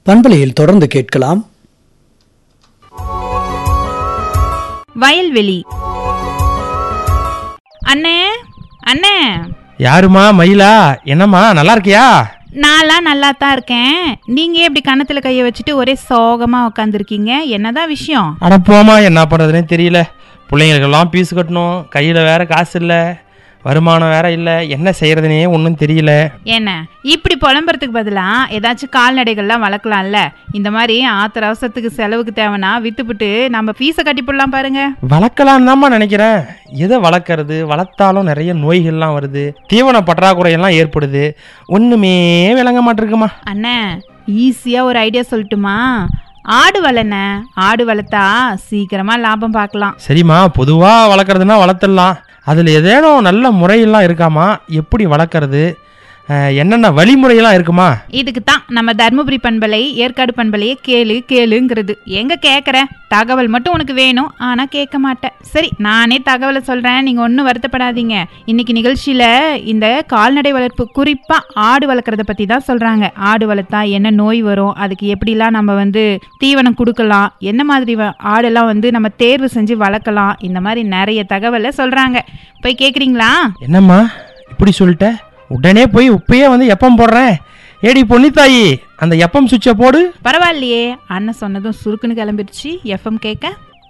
பண்பலையில் தொடர்ந்து கேட்கலாம். வயல்வெளி. அண்ணே அண்ணே. யாருமா? மயிலா? என்னம்மா, நல்லா இருக்கியா? நான்லாம் நல்லா தான் இருக்கேன். நீங்க எப்படி கன்னத்துல கைய வச்சுட்டு ஒரே சோகமா உட்காந்துருக்கீங்க? என்னதான் விஷயம்? அட போமா, என்ன பண்றதுனே தெரியல. பிள்ளைங்களுக்கெல்லாம் பீஸ் கட்டணும், கையில வேற காசு இல்ல, வருமானம் வேற இல்ல, என்ன செய்யறதுனே ஒன்றும் தெரியல. என்ன இப்படி புலம்புறதுக்கு பதிலா ஏதாச்சும் கால்நடைகள்லாம் வளர்க்கலாம்ல. இந்த மாதிரி ஆத்திர அவசரத்துக்கு செலவுக்கு தேவைன்னா வித்துப்புட்டு நம்ம ஃபீஸை கட்டி போடலாம் பாருங்க. வளர்க்கலான்னு தான்மா நினைக்கிறேன். எதை வளர்க்கறது? வளர்த்தாலும் நிறைய நோய்கள்லாம் வருது, தீவன பற்றாக்குறையெல்லாம் ஏற்படுது, ஒண்ணுமே விளங்க மாட்டிருக்குமா. அண்ணே, ஈஸியா ஒரு ஐடியா சொல்லட்டுமா? ஆடு வளர்ன. ஆடு வளர்த்தா சீக்கிரமா லாபம் பார்க்கலாம். சரிம்மா, பொதுவா வளர்க்கறதுனா வளர்த்துடலாம். அதில் ஏதேனும் நல்ல முறையெல்லாம் இருக்காமா? எப்படி வளர்க்குறது? என்னென்ன வழிமுறையெல்லாம் இருக்குமா? இதுக்கு தான் நம்ம தர்மபுரி பண்பலை, ஏற்காடு பண்பலையே கேளுங்கிறது. எங்க கேட்குற? தகவல் மட்டும் உனக்கு வேணும், ஆனால் கேட்க மாட்டேன். சரி, நானே தகவலை சொல்கிறேன், நீங்கள் ஒன்றும் வருத்தப்படாதீங்க. இன்னைக்கு நிகழ்ச்சியில் இந்த கால்நடை வளர்ப்பு, குறிப்பாக ஆடு வளர்க்குறத பற்றி தான் சொல்கிறாங்க. ஆடு வளர்த்தா என்ன நோய் வரும், அதுக்கு எப்படிலாம் நம்ம தீவனம் கொடுக்கலாம், என்ன மாதிரி ஆடெல்லாம் நம்ம தேர்வு செஞ்சு வளர்க்கலாம், இந்த மாதிரி நிறைய தகவலை சொல்கிறாங்க. போய் கேட்குறீங்களா? என்னம்மா இப்படி சொல்லிட்ட? உடனே போய் உப்பையே எப்பம் போடுறேன். ஏடி பொன்னித்தாயி, அந்த எப்பம் சுவிட்சை போடு. பரவாயில்லையே, அண்ணன் சொன்னதும் சுருக்குன்னு கிளம்பிடுச்சு எஃப்எம் கேட்க.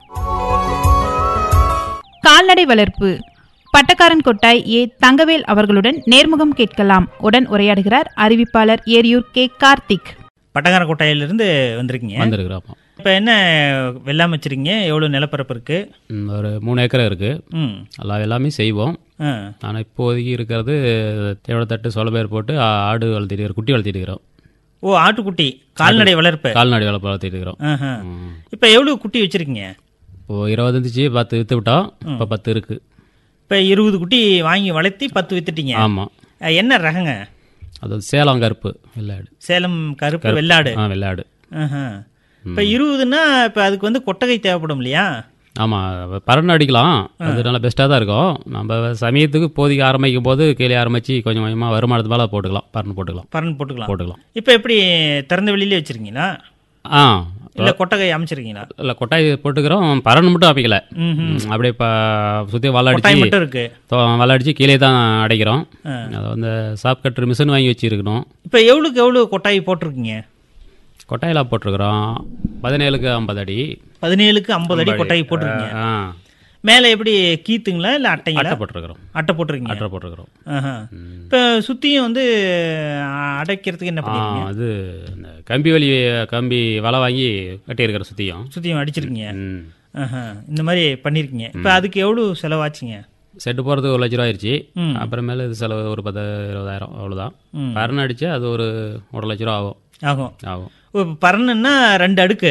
கால்நடை வளர்ப்பு பட்டக்காரன் கொட்டாய் ஏ தங்கவேல் அவர்களுடன் நேர்முகம் கேட்கலாம். உடன் உரையாடுகிறார் அறிவிப்பாளர் ஏரியூர் கே கார்த்திக். பட்டக்காரன் கொட்டாயிலிருந்து வந்திருக்கிறோம். இப்போ என்ன வெள்ளாமை வச்சிருக்கீங்க? எவ்வளோ நிலப்பரப்பு இருக்கு? ஒரு 3 ஏக்கர் இருக்கு. எல்லாமே செய்வோம். ஆனால் இப்போதைக்கு இருக்கிறது தேவடத்தட்டு சொலபேர் போட்டு ஆடு வளர்த்திட்டு, குட்டி வளர்த்திட்டு இருக்கிறோம். ஓ, ஆட்டுக்குட்டி கால்நடை வளர்ப்பு வளர்த்திட்டு இருக்கிறோம். இப்போ எவ்வளோ குட்டி வச்சிருக்கீங்க? இப்போ 20 இருந்துச்சு, 10 வித்து விட்டோம். இப்போ 10 இருக்கு. இப்போ 20 குட்டி வாங்கி வளர்த்தி 10 வித்துட்டீங்க. ஆமாம். என்ன ரகங்க? அது சேலம் கருப்பு வெள்ளாடு. சேலம் கருப்பு வெள்ளாடு. வெள்ளாடு. இப்போ 20ன்னா இப்போ அதுக்கு கொட்டகை தேவைப்படும் இல்லையா? ஆமாம், பறந்து அடிக்கலாம். அது நல்லா பெஸ்ட்டாக தான் இருக்கும். நம்ம சமயத்துக்கு இப்போதைக்கு ஆரம்பிக்கும் போது கீழே ஆரம்பித்து கொஞ்சம் கொஞ்சமாக வருமானத்து மேலே போட்டுக்கலாம். பறந்து போட்டுக்கலாம். இப்போ எப்படி திறந்த வெளியிலே வச்சுருக்கீங்களா? இல்லை கொட்டகை அமைச்சிருக்கீங்களா? இல்லை, கொட்டாய் போட்டுக்கிறோம். பறந்து மட்டும் அமைக்கல. அப்படியே இப்போ சுற்றி வளர்ச்சி மட்டும் இருக்கு. வளர்ச்சி கீழே தான் அடைக்கிறோம். அதை சாப் கட்டுற மிஷின் வாங்கி வச்சுருக்கணும். இப்போ எவ்வளோ கொட்டாய் போட்டிருக்கீங்க? கொட்டாயெல்லாம் போட்டிருக்கிறோம் 17க்கு 50 அடி. 17க்கு 50 அடி கொட்டாய் போட்டிருக்கீங்க. மேலே எப்படி கீத்துங்களா இல்லை அட்டைங்களா? அட்டை போட்டிருக்கிறோம். அட்டை போட்டிருக்கோம். இப்போ சுற்றியும் அடைக்கிறதுக்கு என்ன பண்ணுறீங்க? அது இந்த கம்பி வலை வாங்கி கட்டியிருக்கிற சுற்றியும் அடிச்சிருக்கீங்க. இந்த மாதிரி பண்ணியிருக்கீங்க. இப்போ அதுக்கு எவ்வளோ செலவாச்சுங்க? செட்டு போகிறதுக்கு 1 லட்ச ரூபா ஆயிடுச்சு. அப்புறமேல இது செலவு ஒரு 10-20,000 அவ்வளோதான். பறனை அடிச்சு அது ஒரு 1 லட்ச ரூபா ஆகும். பறனுன்னா 2 அடுக்கு.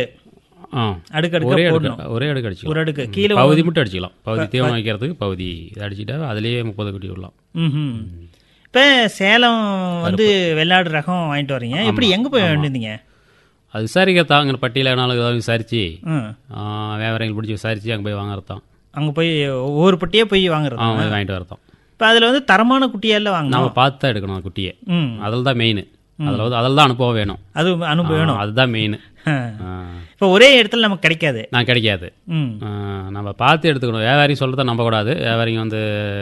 ஒரே அடுக்கு அடிச்சு, ஒரு அடுக்கு கீழே பகுதி மட்டும் அடிச்சிக்கலாம். பகுதி தீவனம் வைக்கிறதுக்கு பகுதி அடிச்சுட்டா அதுலேயே 30 குட்டி விடலாம். இப்போ சேலம் வெள்ளாடு ரகம் வாங்கிட்டு வரீங்க. எப்படி எங்கே போய் வேண்டியிருந்தீங்க? அது விசாரிக்கத்தான். அங்கே பட்டியல ஏதாவது விசாரிச்சு வியாபாரங்கள் பிடிச்சி விசாரிச்சு அங்கே போய் வாங்குறதான். அங்கே போய் ஒவ்வொரு பட்டியே போய் வாங்குறது வாங்கிட்டு வரதான். இப்போ அதில் தரமான குட்டியெல்லாம் வாங்க நம்ம பார்த்து தான் எடுக்கணும். குட்டியை அதில் தான் மெயின். அதில் தான் அனுபவம் வேணும். அது அனுபவம் வேணும், அதுதான் மெயின். இப்போ ஒரே இடத்துல நமக்கு கிடைக்காது. கிடைக்காது. நம்ம பார்த்து எடுத்துக்கணும். வியாபாரி சொல்கிறத நம்பக்கூடாது. வியாபாரிங்க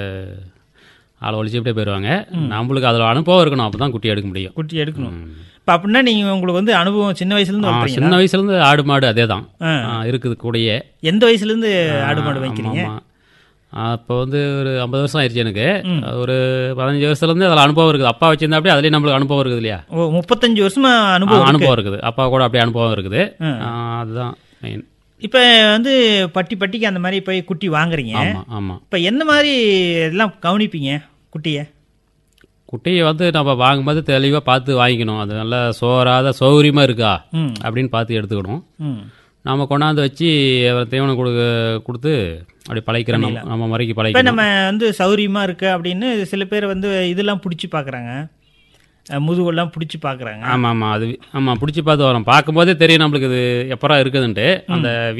ஆளை ஒழிச்சுட்டே போயிடுவாங்க. நம்மளுக்கு அதில் அனுபவம் இருக்கணும், அப்போ தான் குட்டி எடுக்கணும். இப்போ அப்படின்னா நீங்கள் உங்களுக்கு அனுபவம் சின்ன வயசுலேருந்து ஆடு மாடு அதே தான் இருக்குது கூடயே. எந்த வயசுலேருந்து ஆடு மாடு வைக்கிறீங்க? அப்போ ஒரு 50 வருஷம் ஆயிடுச்சு எனக்கு. ஒரு 15 வருஷத்துலேருந்து அதில் அனுபவம் இருக்குது. அப்பா வச்சிருந்தா அப்படியே அதுலேயே நம்மளுக்கு அனுபவம் இருக்குது இல்லையா? 35 வருஷமா அனுபவம் இருக்குது. அப்பா கூட அப்படியே அனுபவம் இருக்குது. அதுதான் மெயின். இப்போ பட்டிக்கு அந்த மாதிரி போய் குட்டி வாங்குறீங்க. ஆமாம். இப்போ என்ன மாதிரி எல்லாம் கவனிப்பீங்க குட்டியை நம்ம வாங்கும்போது தெளிவாக பார்த்து வாங்கிக்கணும். அது நல்லா சௌகரியமாக இருக்கா அப்படின்னு பார்த்து எடுத்துக்கணும். நம்ம கொண்டாந்து வச்சு தீவனம் கொடுத்து அப்படி பழகிக்கிறோம். நம்ம முறைக்கு பழகிக்கிறோம். நம்ம சௌகரியமாக இருக்கு அப்படின்னு சில பேர் இதெல்லாம் பிடிச்சி பார்க்குறாங்க, முதுகெல்லாம் பிடிச்சி பார்க்குறாங்க. ஆமாம், அது பிடிச்சி பார்த்து வரோம். பார்க்கும்போதே தெரியும் நம்மளுக்கு இது எப்பரா இருக்குதுன்ட்டு. அந்த